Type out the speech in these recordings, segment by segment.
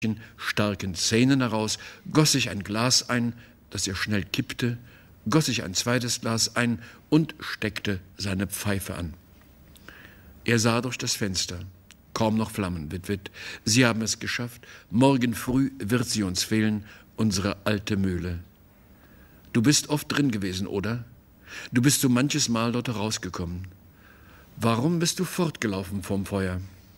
starken Zähnen heraus, goss sich ein Glas ein, das er schnell kippte, goss sich ein zweites Glas ein und steckte seine Pfeife an. Er sah durch das Fenster. Kaum noch Flammen, Witwit. Sie haben es geschafft. Morgen früh wird sie uns fehlen, unsere alte Mühle. Du bist oft drin gewesen, oder? Du bist so manches Mal dort herausgekommen. Warum bist du fortgelaufen vom Feuer?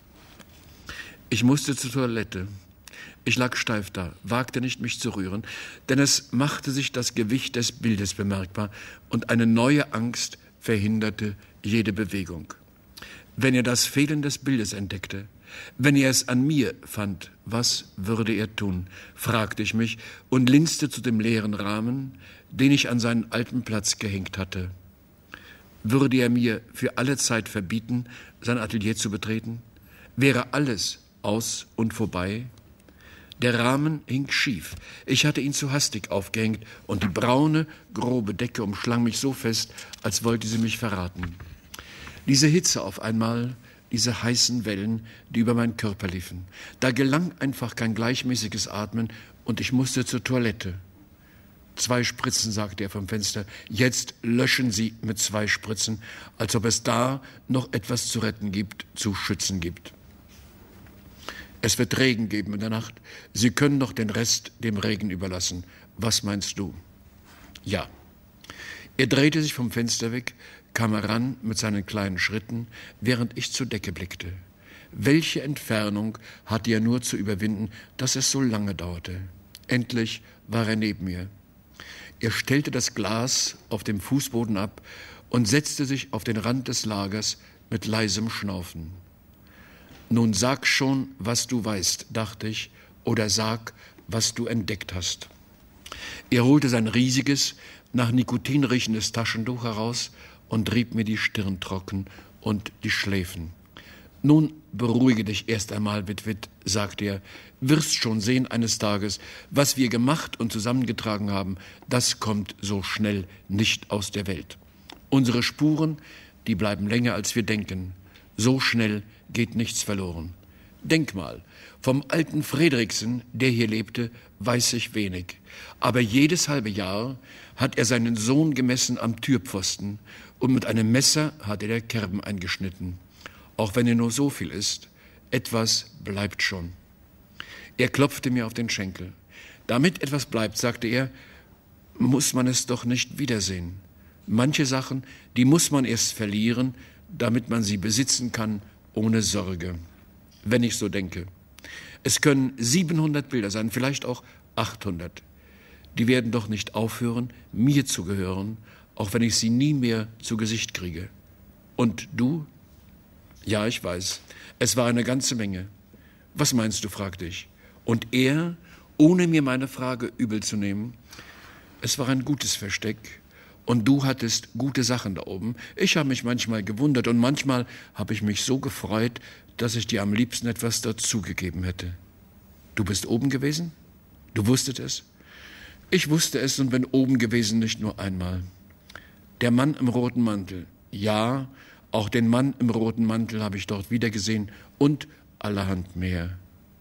Ich musste zur Toilette. Ich lag steif da, wagte nicht, mich zu rühren, denn es machte sich das Gewicht des Bildes bemerkbar und eine neue Angst verhinderte jede Bewegung. Wenn er das Fehlen des Bildes entdeckte, wenn er es an mir fand, was würde er tun, fragte ich mich und linste zu dem leeren Rahmen, den ich an seinen alten Platz gehängt hatte. Würde er mir für alle Zeit verbieten, sein Atelier zu betreten? Wäre alles aus und vorbei? Der Rahmen hing schief. Ich hatte ihn zu hastig aufgehängt und die braune, grobe Decke umschlang mich so fest, als wollte sie mich verraten. Diese Hitze auf einmal, diese heißen Wellen, die über meinen Körper liefen. Da gelang einfach kein gleichmäßiges Atmen und ich musste zur Toilette. 2 Spritzen, sagte er vom Fenster. Jetzt löschen Sie mit 2 Spritzen, als ob es da noch etwas zu retten gibt, zu schützen gibt. Es wird Regen geben in der Nacht. Sie können noch den Rest dem Regen überlassen. Was meinst du? Ja. Er drehte sich vom Fenster weg, kam heran mit seinen kleinen Schritten, während ich zur Decke blickte. Welche Entfernung hatte er nur zu überwinden, dass es so lange dauerte? Endlich war er neben mir. Er stellte das Glas auf dem Fußboden ab und setzte sich auf den Rand des Lagers mit leisem Schnaufen. Nun sag schon, was du weißt, dachte ich, oder sag, was du entdeckt hast. Er holte sein riesiges, nach Nikotin riechendes Taschentuch heraus und rieb mir die Stirn trocken und die Schläfen. Nun beruhige dich erst einmal, Witwit, sagte er, wirst schon sehen eines Tages, was wir gemacht und zusammengetragen haben, das kommt so schnell nicht aus der Welt. Unsere Spuren, die bleiben länger, als wir denken. So schnell geht nichts verloren. Denk mal, vom alten Fredriksen, der hier lebte, weiß ich wenig. Aber jedes halbe Jahr hat er seinen Sohn gemessen am Türpfosten und mit einem Messer hat er der Kerben eingeschnitten. Auch wenn er nur so viel ist, etwas bleibt schon. Er klopfte mir auf den Schenkel. Damit etwas bleibt, sagte er, muss man es doch nicht wiedersehen. Manche Sachen, die muss man erst verlieren, damit man sie besitzen kann, ohne Sorge. Wenn ich so denke. Es können 700 Bilder sein, vielleicht auch 800. Die werden doch nicht aufhören, mir zu gehören, auch wenn ich sie nie mehr zu Gesicht kriege. Und du? Ja, ich weiß. Es war eine ganze Menge. Was meinst du, fragte ich. Und er, ohne mir meine Frage übel zu nehmen, es war ein gutes Versteck. Und du hattest gute Sachen da oben. Ich habe mich manchmal gewundert und manchmal habe ich mich so gefreut, dass ich dir am liebsten etwas dazugegeben hätte. Du bist oben gewesen? Du wusstest es? Ich wusste es und bin oben gewesen, nicht nur einmal. Der Mann im roten Mantel. Ja, auch den Mann im roten Mantel habe ich dort wieder gesehen und allerhand mehr.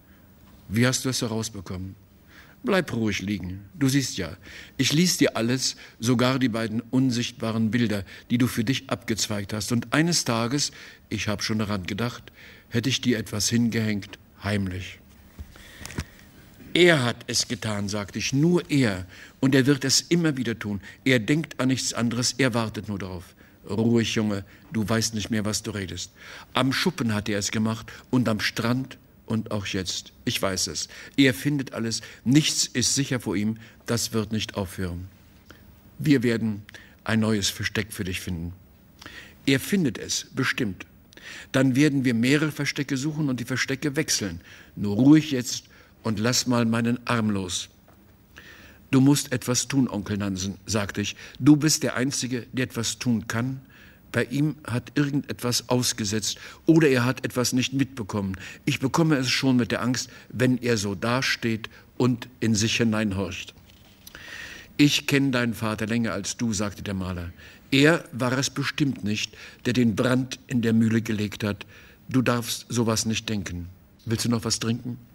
Wie hast du es herausbekommen? Bleib ruhig liegen. Du siehst ja, ich ließ dir alles, sogar die beiden unsichtbaren Bilder, die du für dich abgezweigt hast. Und eines Tages, ich habe schon daran gedacht, hätte ich dir etwas hingehängt, heimlich. Er hat es getan, sagte ich, nur er. Und er wird es immer wieder tun. Er denkt an nichts anderes, er wartet nur darauf. Ruhig, Junge, du weißt nicht mehr, was du redest. Am Schuppen hat er es gemacht und am Strand und auch jetzt. Ich weiß es. Er findet alles. Nichts ist sicher vor ihm. Das wird nicht aufhören. Wir werden ein neues Versteck für dich finden. Er findet es, bestimmt. Dann werden wir mehrere Verstecke suchen und die Verstecke wechseln. Nur ruhig jetzt und lass mal meinen Arm los. Du musst etwas tun, Onkel Nansen, sagte ich. Du bist der Einzige, der etwas tun kann. Bei ihm hat irgendetwas ausgesetzt oder er hat etwas nicht mitbekommen. Ich bekomme es schon mit der Angst, wenn er so dasteht und in sich hineinhorcht. Ich kenne deinen Vater länger als du, sagte der Maler. Er war es bestimmt nicht, der den Brand in der Mühle gelegt hat. Du darfst sowas nicht denken. Willst du noch was trinken?